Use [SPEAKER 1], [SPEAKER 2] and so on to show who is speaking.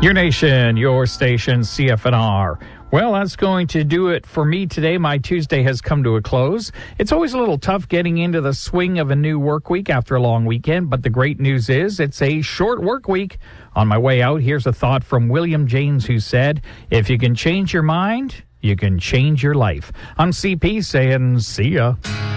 [SPEAKER 1] Your nation, your station, CFNR. Well, that's going to do it for me today. My Tuesday has come to a close. It's always a little tough getting into the swing of a new work week after a long weekend, but the great news is it's a short work week. On my way out, here's a thought from William James, who said, if you can change your mind, you can change your life. I'm CP saying, see ya.